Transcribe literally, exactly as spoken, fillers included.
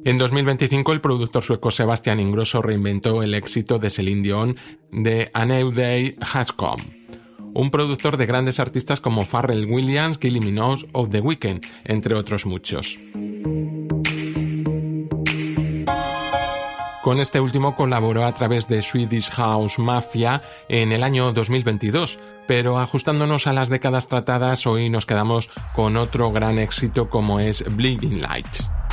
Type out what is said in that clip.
En dos mil veinticinco, el productor sueco Sebastian Ingrosso reinventó el éxito de Celine Dion de A New Day Has Come, un productor de grandes artistas como Pharrell Williams, Kylie Minogue o The Weeknd, entre otros muchos. Con este último colaboró a través de Swedish House Mafia en el año dos mil veintidós, pero ajustándonos a las décadas tratadas, hoy nos quedamos con otro gran éxito como es Blinding Lights.